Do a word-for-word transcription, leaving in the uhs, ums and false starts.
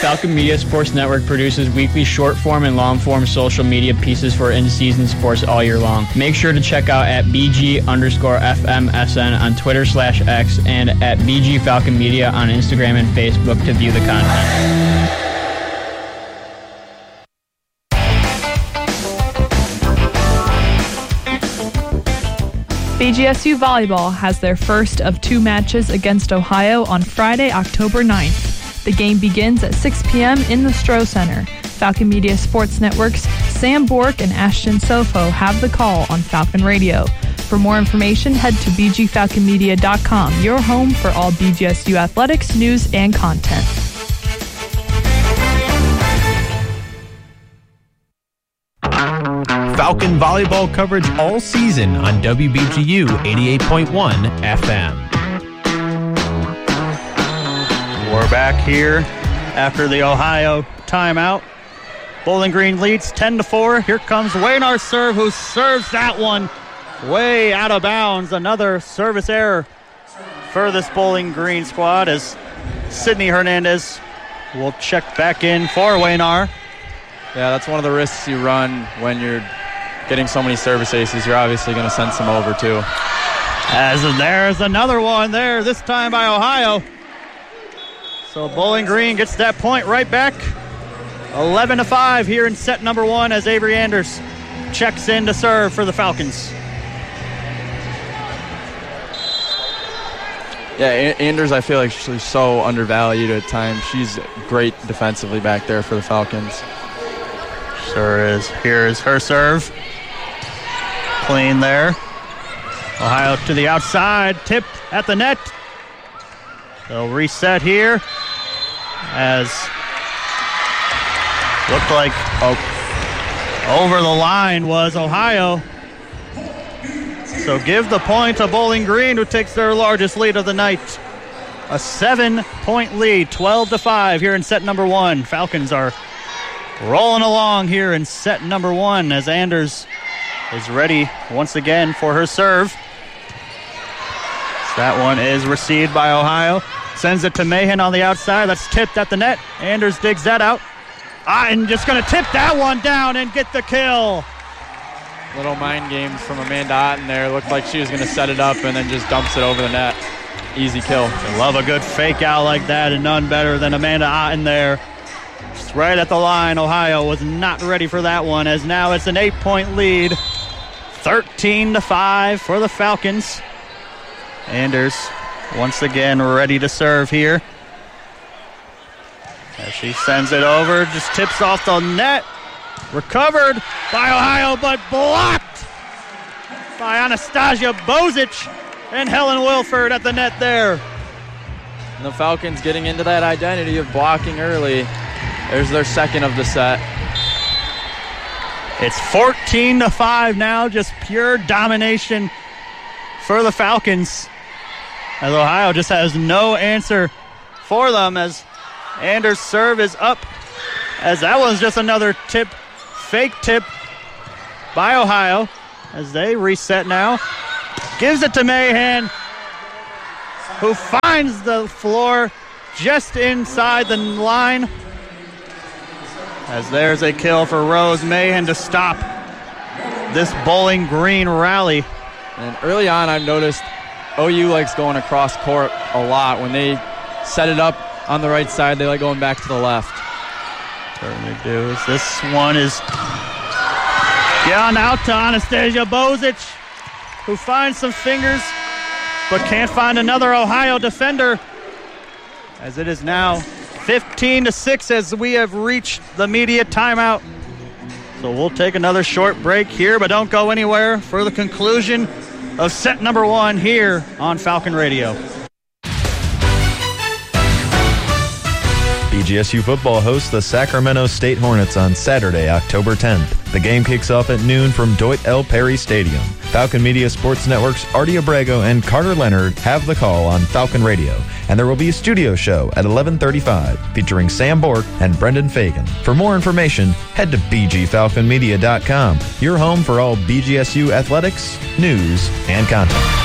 Falcon Media Sports Network produces weekly short-form and long-form social media pieces for in-season sports all year long. Make sure to check out at BG underscore FMSN on Twitter slash X and at B G Falcon Media on Instagram and Facebook to view the content. B G S U Volleyball has their first of two matches against Ohio on Friday, October ninth. The game begins at six p.m. in the Stroh Center. Falcon Media Sports Network's Sam Bork and Ashton Sofo have the call on Falcon Radio. For more information, head to b g falcon media dot com, your home for all B G S U athletics, news, and content. Falcon volleyball coverage all season on W B G U eighty-eight point one F M. We're back here after the Ohio timeout. Bowling Green leads ten to four. Here comes Waynar's serve, who serves that one way out of bounds. Another service error for this Bowling Green squad as Sydney Hernandez will check back in for Waynar. Yeah, that's one of the risks you run when you're getting so many service aces. You're obviously going to send some over, too. As there's another one there, this time by Ohio. So Bowling Green gets that point right back. eleven to five here in set number one as Avery Anders checks in to serve for the Falcons. Yeah, Anders, I feel like she's so undervalued at times. She's great defensively back there for the Falcons. Sure is. Here is her serve. Clean there. Ohio to the outside. Tipped at the net. They'll reset here as looked like oh, over the line was Ohio. So give the point to Bowling Green, who takes their largest lead of the night. A seven-point lead, twelve to five here in set number one. Falcons are rolling along here in set number one as Anders is ready once again for her serve. That one is received by Ohio. Sends it to Mahan on the outside. That's tipped at the net. Anders digs that out. Otten just going to tip that one down and get the kill. Little mind games from Amanda Otten there. Looked like she was going to set it up and then just dumps it over the net. Easy kill. I love a good fake out like that, and none better than Amanda Otten there. Just right at the line. Ohio was not ready for that one, as now it's an eight-point lead. thirteen to five for the Falcons. Anders once again ready to serve here. As she sends it over, just tips off the net. Recovered by Ohio, but blocked by Anastasia Bozic and Helen Wilford at the net there. And the Falcons getting into that identity of blocking early. There's their second of the set. It's fourteen to five now, just pure domination for the Falcons, as Ohio just has no answer for them, as Anders' serve is up, as that was just another tip, fake tip by Ohio, as they reset now. Gives it to Mahan, who finds the floor just inside the line, as there's a kill for Rose Mahan to stop this Bowling Green rally. And early on, I've noticed O U likes going across court a lot. When they set it up on the right side, they like going back to the left. Certainly do. This one is down out to Anastasia Bozic, who finds some fingers but can't find another Ohio defender, as it is now fifteen to six as we have reached the media timeout. So we'll take another short break here, but don't go anywhere for the conclusion of set number one here on Falcon Radio. B G S U football hosts the Sacramento State Hornets on Saturday, October tenth. The game kicks off at noon from Deutsch L. Perry Stadium. Falcon Media Sports Network's Artie Abrego and Carter Leonard have the call on Falcon Radio, and there will be a studio show at eleven thirty-five featuring Sam Bork and Brendan Fagan. For more information, head to b g falcon media dot com, your home for all B G S U athletics, news, and content.